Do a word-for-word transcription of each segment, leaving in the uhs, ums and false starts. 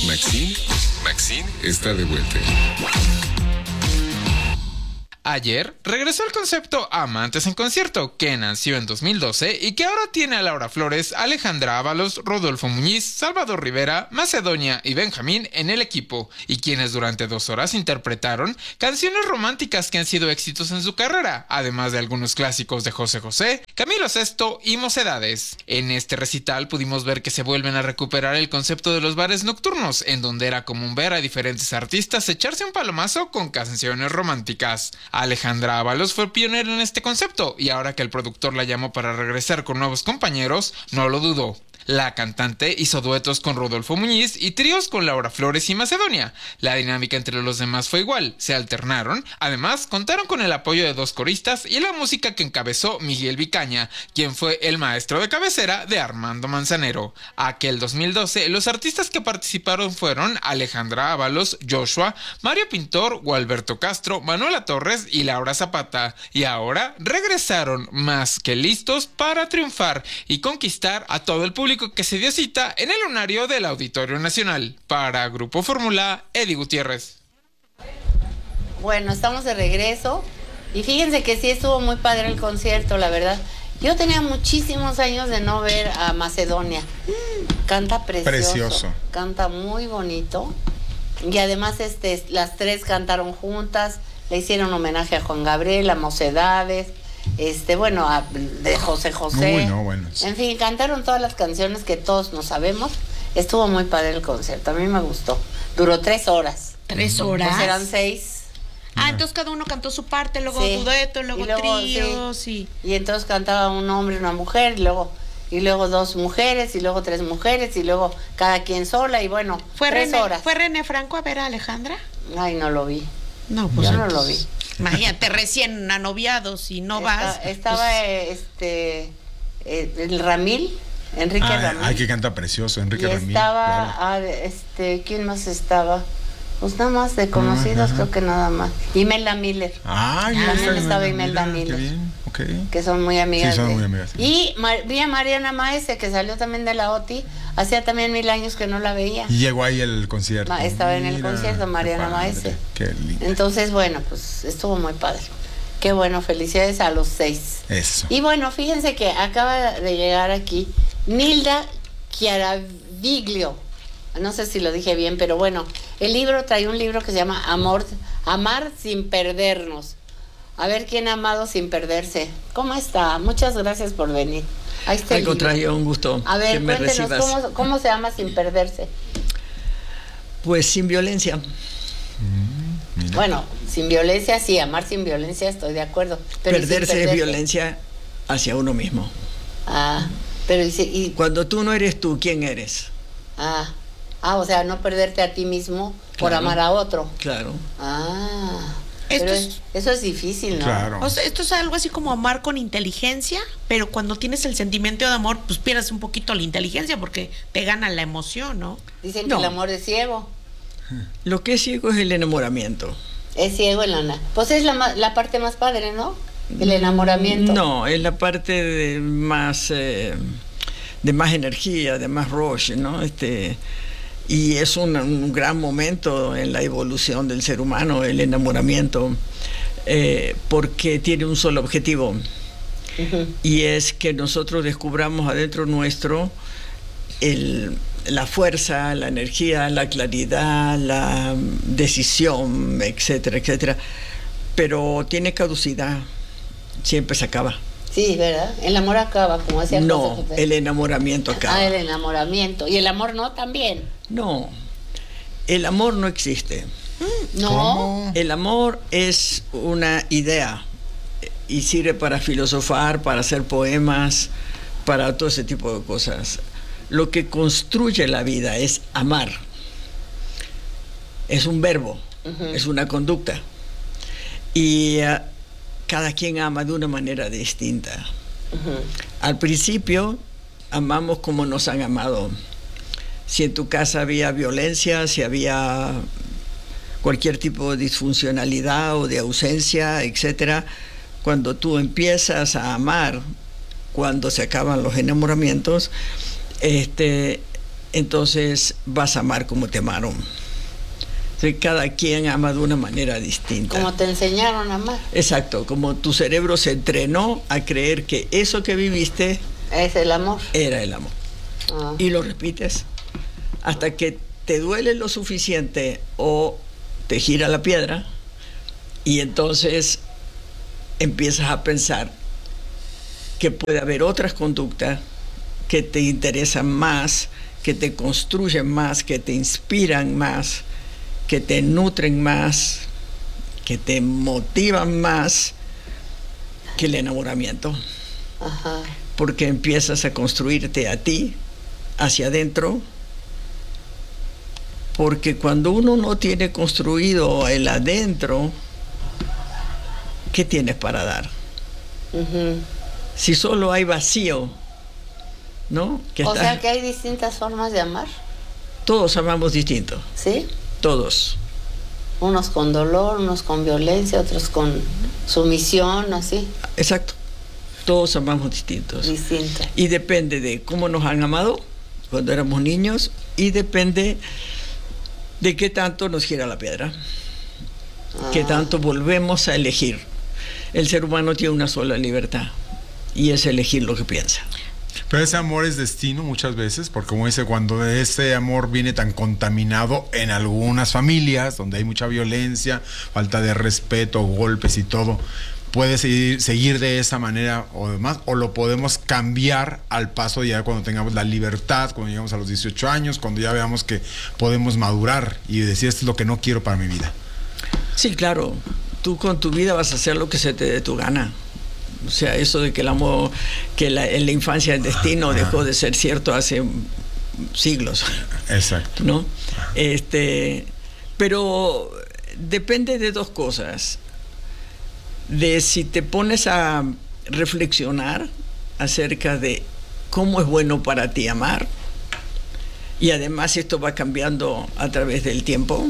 Maxine, Maxine está de vuelta. Ayer regresó el concepto Amantes en Concierto, que nació en dos mil doce y que ahora tiene a Laura Flores, Alejandra Ábalos, Rodolfo Muñiz, Salvador Rivera, Macedonia y Benjamín en el equipo, y quienes durante dos horas interpretaron canciones románticas que han sido éxitos en su carrera, además de algunos clásicos de José José, Camilo Sesto y Mocedades. En este recital pudimos ver que se vuelven a recuperar el concepto de los bares nocturnos, en donde era común ver a diferentes artistas echarse un palomazo con canciones románticas. Alejandra Ábalos fue pionera en este concepto y ahora que el productor la llamó para regresar con nuevos compañeros, no lo dudó. La cantante hizo duetos con Rodolfo Muñiz y tríos con Laura Flores y Macedonia. La dinámica entre los demás fue igual, se alternaron. Además, contaron con el apoyo de dos coristas y la música que encabezó Miguel Vicaña, quien fue el maestro de cabecera de Armando Manzanero. Aquel dos mil doce, los artistas que participaron fueron Alejandra Ábalos, Joshua, Mario Pintor, Gualberto Castro, Manuela Torres y Laura Zapata. Y ahora regresaron más que listos para triunfar y conquistar a todo el público que se dio cita en el lunario del Auditorio Nacional. Para Grupo Fórmula, Eddie Gutiérrez. Bueno, estamos de regreso y fíjense que sí estuvo muy padre el concierto, la verdad. Yo tenía muchísimos años de no ver a Macedonia. Canta precioso, Precioso. Canta muy bonito. Y además este, las tres cantaron juntas, le hicieron homenaje a Juan Gabriel, a Mocedades, este, bueno, a, de José José. Uy, no, bueno. En fin, cantaron todas las canciones que todos nos sabemos. Estuvo muy padre el concierto, a mí me gustó. Duró tres horas. ¿Tres horas? Pues eran seis. Ah, no. Entonces cada uno cantó su parte, luego Sí. dueto, luego, Y luego, tríos, sí. Y entonces cantaba un hombre y una mujer, y luego, y luego dos mujeres, y luego tres mujeres, y luego cada quien sola, y bueno, ¿Fue tres René, horas. ¿Fue René Franco a ver a Alejandra? Ay, no lo vi. No, pues Yo no lo vi. Imagínate, recién anoviados y no Está- vas. Estaba pues, eh, este eh, el Ramil, Enrique Ah, Ramil. ay, que canta precioso, Enrique y Ramil. estaba, claro. ah, este, ¿quién más estaba? Pues nada más de conocidos, Ajá. creo que nada más. Imelda Miller, Ay, Ah, mira, también mira, estaba mira, Imelda qué Miller. bien, ok. que son muy amigas. Sí, son de- muy amigas, sí. Y Mar- vi a Mariana Maese, que salió también de la O T I. Hacía también mil años que no la veía. Y llegó ahí el concierto. Ma- estaba en el Mira, concierto, qué Mariana padre, Maese. Qué lindo. Entonces, bueno, pues estuvo muy padre. Qué bueno, felicidades a los seis. Eso. Y bueno, fíjense que acaba de llegar aquí Nilda Chiaraviglio. No sé si lo dije bien, pero bueno, el libro trae un libro que se llama Amor, Amar sin perdernos. A ver quién ha amado sin perderse. ¿Cómo está? Muchas gracias por venir. Ahí está el Al libro. contrario, un gusto A ver, que me cuéntenos, recibas. ¿cómo, ¿cómo se ama sin perderse? Pues sin violencia. Mira. Bueno, sin violencia, sí, amar sin violencia, estoy de acuerdo. Pero ¿y sin Perderse es violencia hacia uno mismo. Ah, pero y, si- y- Cuando tú no eres tú, ¿quién eres? ah, ah, o sea, no perderte a ti mismo por Claro. amar a otro. Claro. Ah, Esto pero es- es- eso es difícil, ¿no? Claro. O sea, esto es algo así como amar con inteligencia, pero cuando tienes el sentimiento de amor, pues pierdes un poquito la inteligencia porque te gana la emoción, ¿no? Dicen No. que el amor es ciego. Lo que es ciego es el enamoramiento. Es ciego el ana. Pues es la, ma- la parte más padre, ¿no? El enamoramiento. No, es la parte de más eh, de más energía, de más rush, ¿no? Este y es un, un gran momento en la evolución del ser humano, el enamoramiento, eh, porque tiene un solo objetivo, Ujú. y es que nosotros descubramos adentro nuestro el, la fuerza, la energía, la claridad, la decisión, etcétera, etcétera. Pero tiene caducidad, siempre se acaba. Sí, ¿verdad? El amor acaba, como decía No, José José. el enamoramiento acaba. Ah, el enamoramiento. Y el amor no también. No, el amor no existe. No. ¿Cómo? El amor es una idea y sirve para filosofar, para hacer poemas, para todo ese tipo de cosas. Lo que construye la vida es amar. Es un verbo, Ujú. es una conducta. Y uh, cada quien ama de una manera distinta. Ujú. Al principio amamos como nos han amado. Si en tu casa había violencia, si había cualquier tipo de disfuncionalidad o de ausencia, etcétera, cuando tú empiezas a amar, cuando se acaban los enamoramientos, este, entonces vas a amar como te amaron. Entonces, cada quien ama de una manera distinta. Como te enseñaron a amar. Exacto, como tu cerebro se entrenó a creer que eso que viviste es el amor. Era el amor. Ah. Y lo repites hasta que te duele lo suficiente o te gira la piedra y entonces empiezas a pensar que puede haber otras conductas que te interesan más, que te construyen más, que te inspiran más, que te nutren más, que te motivan más que el enamoramiento. Ajá. Porque empiezas a construirte a ti hacia adentro, porque cuando uno no tiene construido el adentro, ¿qué tienes para dar? Uh-huh. Si solo hay vacío, ¿no? Que o estás, sea que hay distintas formas de amar. todos amamos distinto, ¿Sí? todos. Unos con dolor, unos con violencia, otros con sumisión, así. Exacto. Todos amamos distintos. Distinto. Y depende de cómo nos han amado cuando éramos niños y depende de qué tanto nos gira la piedra, Ah. qué tanto volvemos a elegir. El ser humano tiene una sola libertad y es elegir lo que piensa. Pero ese amor es destino muchas veces, porque como dice, cuando ese amor viene tan contaminado en algunas familias, donde hay mucha violencia, falta de respeto, golpes y todo, puede seguir, seguir de esa manera o demás, o lo podemos cambiar al paso ya cuando tengamos la libertad, cuando lleguemos a los dieciocho años, cuando ya veamos que podemos madurar y decir esto es lo que no quiero para mi vida. Sí, claro, tú con tu vida vas a hacer lo que se te dé tu gana. O sea, eso de que el amor, que la, en la infancia el destino dejó de ser cierto hace siglos. Exacto. ¿No? Este, pero depende de dos cosas. De si te pones a reflexionar acerca de cómo es bueno para ti amar, y además esto va cambiando a través del tiempo,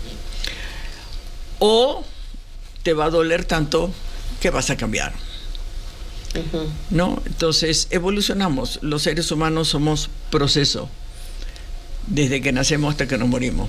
o te va a doler tanto que vas a cambiar. Uh-huh. ¿No? Entonces evolucionamos. Los seres humanos somos proceso desde que nacemos hasta que nos morimos.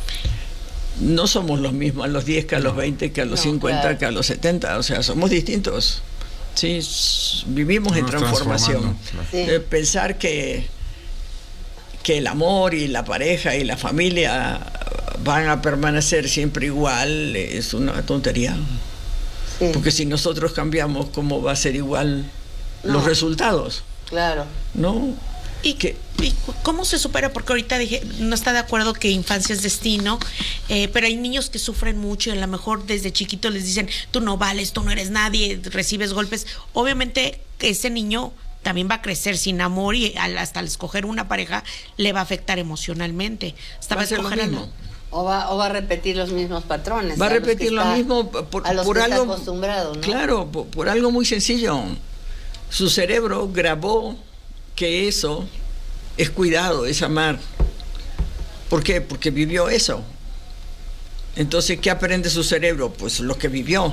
No somos los mismos a los diez que a los veinte, que a los No, cincuenta, claro. que a los setenta. O sea, somos distintos. Sí, s- vivimos en Nos transformación. transformando, claro. Sí. Eh, pensar que, que el amor y la pareja y la familia van a permanecer siempre igual es una tontería. Sí. Porque si nosotros cambiamos, ¿cómo va a ser igual No. los resultados? Claro. ¿No? ¿Y, que y cu- cómo se supera? Porque ahorita dije, no está de acuerdo que infancia es destino, eh, pero hay niños que sufren mucho y a lo mejor desde chiquito les dicen, tú no vales, tú no eres nadie, recibes golpes. Obviamente ese niño también va a crecer sin amor y al, hasta al escoger una pareja le va a afectar emocionalmente. Hasta va a ser lo escoger a- mismo. O va, o va a repetir los mismos patrones. Va a los que repetir lo está- mismo por, a los por que algo está acostumbrado, ¿no? Claro, por, por algo muy sencillo. Su cerebro grabó que eso es cuidado, es amar. ¿Por qué? Porque vivió eso. Entonces, ¿qué aprende su cerebro? Pues lo que vivió.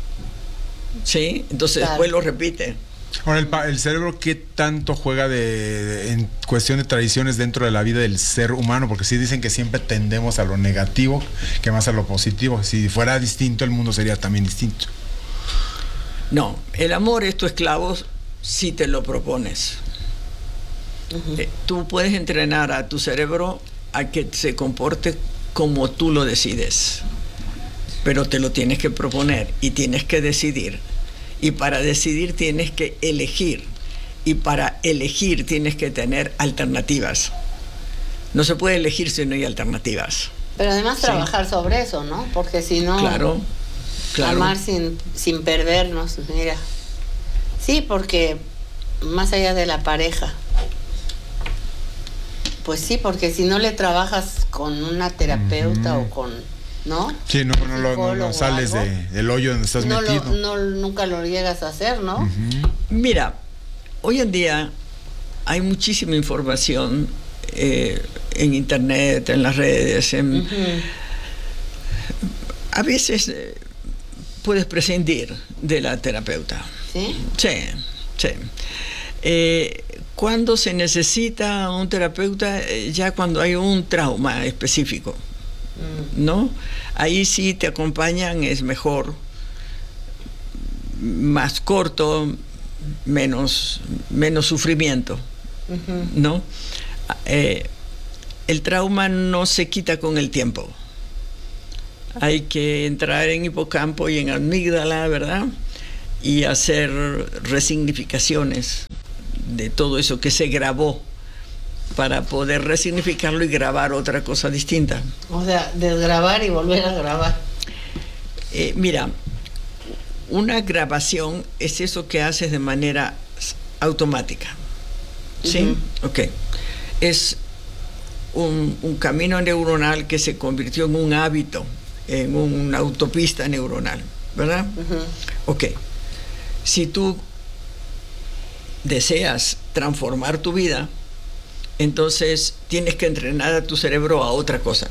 ¿Sí? Entonces Claro. después lo repite. Ahora, el, pa- el cerebro, ¿qué tanto juega de, de- en cuestión de tradiciones dentro de la vida del ser humano? Porque sí dicen que siempre tendemos a lo negativo que más a lo positivo. Si fuera distinto, el mundo sería también distinto. No, el amor es tu esclavo si te lo propones. Eh, tú puedes entrenar a tu cerebro a que se comporte como tú lo decides, pero te lo tienes que proponer y tienes que decidir. Y para decidir tienes que elegir. Y para elegir tienes que tener alternativas. No se puede elegir si no hay alternativas. Pero además Sí. trabajar sobre eso, ¿no? Porque si no, Claro, claro. amar sin, sin perdernos, mira. Sí, porque más allá de la pareja. Pues sí, porque si no le trabajas con una terapeuta Ujú. o con, ¿no? Sí, no, no, lo- no, Psicólogo no o sales algo. de- del hoyo donde estás No, lo, metido. no nunca lo llegas a hacer, ¿no? Ujú. Mira, hoy en día hay muchísima información eh, en internet, en las redes. En, Ujú. A veces eh, puedes prescindir de la terapeuta. ¿Sí? Sí, sí. Eh, cuando se necesita un terapeuta, eh, ya cuando hay un trauma específico, mm. ¿no? Ahí sí te acompañan, es mejor, más corto, menos, menos sufrimiento, uh-huh. ¿no? Eh, el trauma no se quita con el tiempo. Hay que entrar en hipocampo y en amígdala, ¿verdad? Y hacer resignificaciones de todo eso que se grabó para poder resignificarlo y grabar otra cosa distinta. O sea, desgrabar y volver a grabar. Eh, mira, una grabación es eso que haces de manera automática. ¿Sí? Uh-huh. Ok. Es un, un camino neuronal que se convirtió en un hábito, en una autopista neuronal, ¿verdad? Uh-huh. Ok. Si tú deseas transformar tu vida, entonces tienes que entrenar a tu cerebro a otra cosa.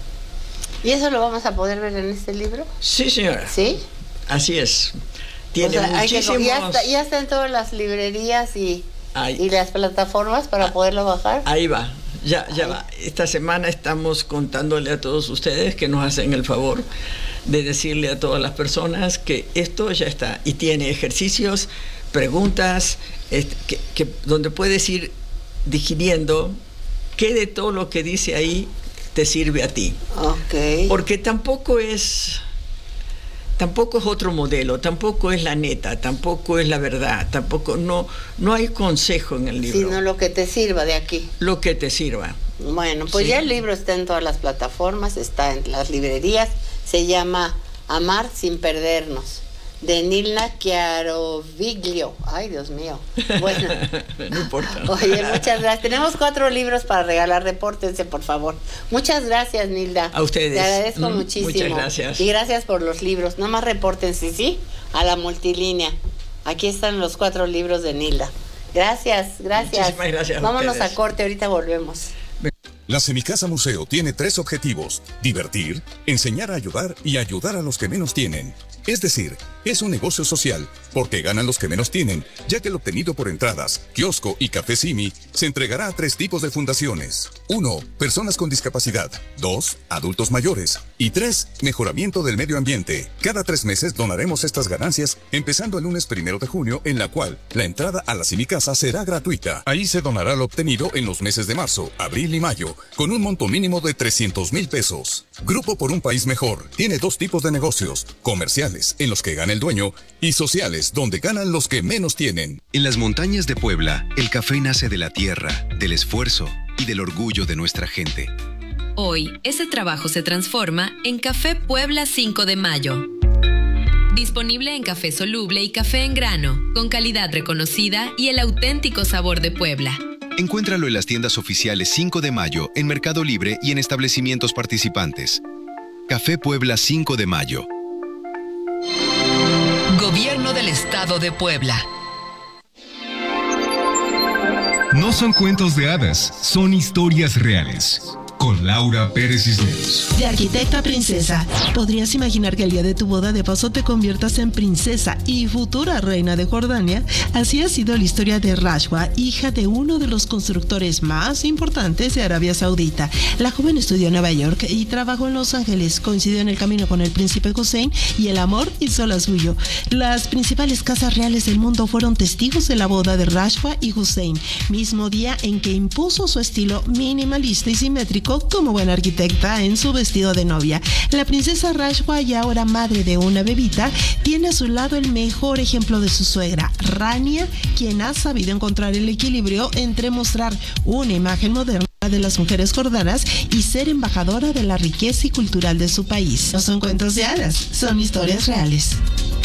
¿Y eso lo vamos a poder ver en este libro? Sí, señora. ¿Sí? Así es. Tiene o sea, muchísimos... hay que, ya, está, ya está en todas las librerías y, ahí, y las plataformas para ah, poderlo bajar. Ahí va. Ya, ya va. Esta semana estamos contándole a todos ustedes que nos hacen el favor de decirle a todas las personas que esto ya está y tiene ejercicios, preguntas, este, que, que, donde puedes ir digiriendo qué de todo lo que dice ahí te sirve a ti. Okay. Porque tampoco es... Tampoco es otro modelo, tampoco es la neta, tampoco es la verdad, tampoco, no, no hay consejo en el libro. Sino lo que te sirva de aquí. Lo que te sirva. Bueno, pues sí. Ya el libro está en todas las plataformas, está en las librerías, se llama Amar sin perdernos, de Nilda Chiaroviglio. Ay, Dios mío. Bueno. No importa. Oye, muchas gracias. Tenemos cuatro libros para regalar, repórtense, por favor. Muchas gracias, Nilda. A ustedes. Te agradezco mm, muchísimo. Muchas gracias. Y gracias por los libros. Nada más repórtense, ¿sí? A la multilínea. Aquí están los cuatro libros de Nilda. Gracias, gracias. Muchísimas gracias. Vámonos a, a corte, ahorita volvemos. La Semicasa Museo tiene tres objetivos: divertir, enseñar a ayudar y ayudar a los que menos tienen. Es decir, es un negocio social, porque ganan los que menos tienen, ya que el obtenido por entradas, kiosco y café Simi se entregará a tres tipos de fundaciones. Uno, personas con discapacidad. Dos, adultos mayores. Y tres, mejoramiento del medio ambiente. Cada tres meses donaremos estas ganancias, empezando el lunes primero de junio, en la cual la entrada a la Semicasa será gratuita. Ahí se donará lo obtenido en los meses de marzo, abril y mayo, con un monto mínimo de trescientos mil pesos. Grupo por un País Mejor tiene dos tipos de negocios: comerciales, en los que gana el dueño, y sociales, donde ganan los que menos tienen. En las montañas de Puebla, el café nace de la tierra, del esfuerzo y del orgullo de nuestra gente. Hoy, ese trabajo se transforma en Café Puebla cinco de mayo. Disponible en café soluble y café en grano, con calidad reconocida y el auténtico sabor de Puebla. Encuéntralo en las tiendas oficiales cinco de mayo, en Mercado Libre y en establecimientos participantes. Café Puebla cinco de mayo. Gobierno del Estado de Puebla. No son cuentos de hadas, son historias reales. Con Laura Pérez Cisneros. De arquitecta a princesa, ¿podrías imaginar que el día de tu boda de paso te conviertas en princesa y futura reina de Jordania? Así ha sido la historia de Rashwa, hija de uno de los constructores más importantes de Arabia Saudita. La joven estudió en Nueva York y trabajó en Los Ángeles. Coincidió en el camino con el príncipe Hussein y el amor hizo lo suyo. Las principales casas reales del mundo fueron testigos de la boda de Rashwa y Hussein, mismo día en que impuso su estilo minimalista y simétrico como buena arquitecta en su vestido de novia. La princesa Rashwa, y ahora madre de una bebita, tiene a su lado el mejor ejemplo de su suegra, Rania, quien ha sabido encontrar el equilibrio entre mostrar una imagen moderna de las mujeres jordanas y ser embajadora de la riqueza y cultural de su país. No son cuentos de hadas, son historias reales.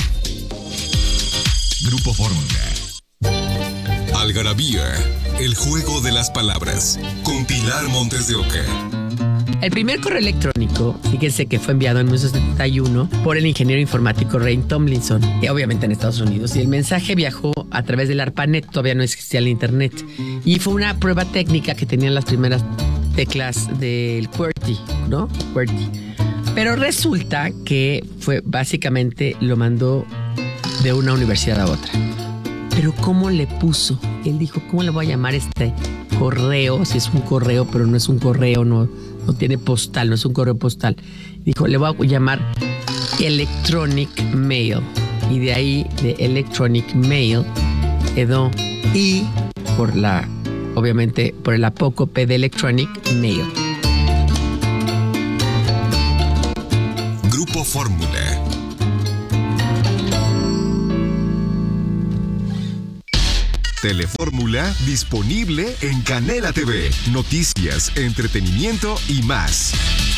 Grupo Fórmula. Algarabía, el juego de las palabras, con Pilar Montes de Oca. El primer correo electrónico, fíjense que fue enviado en mil novecientos setenta y uno por el ingeniero informático Ray Tomlinson, y obviamente en Estados Unidos, y el mensaje viajó a través del ARPANET, todavía no existía el internet, y fue una prueba técnica que tenían las primeras teclas del QWERTY, ¿no? QWERTY. Pero resulta que fue básicamente lo mandó de una universidad a otra. pero ¿cómo le puso? Él dijo, ¿cómo le voy a llamar este correo? Si es un correo, pero no es un correo, no, no tiene postal, no es un correo postal. Dijo, le voy a llamar Electronic Mail. Y de ahí, de Electronic Mail, quedó I por la, obviamente, por el apócope de Electronic Mail. Grupo Fórmula. Telefórmula disponible en Canela T V. Noticias, entretenimiento y más.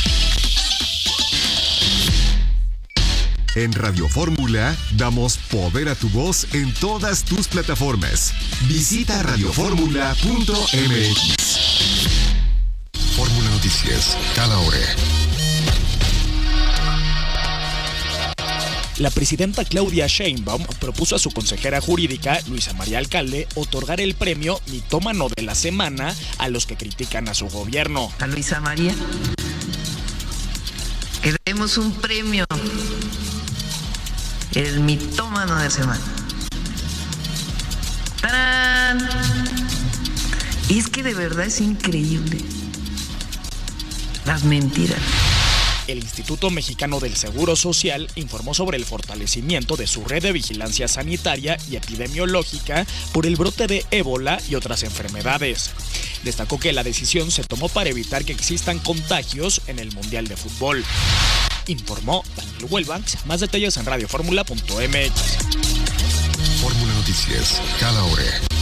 En Radio Fórmula damos poder a tu voz en todas tus plataformas. Visita radioformula punto m x. Fórmula Noticias, cada hora. La presidenta Claudia Sheinbaum propuso a su consejera jurídica, Luisa María Alcalde, otorgar el premio Mitómano de la Semana a los que critican a su gobierno. A Luisa María, que demos un premio, el Mitómano de la Semana. ¡Tarán! Y es que de verdad es increíble las mentiras. El Instituto Mexicano del Seguro Social informó sobre el fortalecimiento de su red de vigilancia sanitaria y epidemiológica por el brote de ébola y otras enfermedades. Destacó que la decisión se tomó para evitar que existan contagios en el Mundial de Fútbol. Informó Daniel Huelbanks. Más detalles en radioformula punto m x. Fórmula Noticias, cada hora.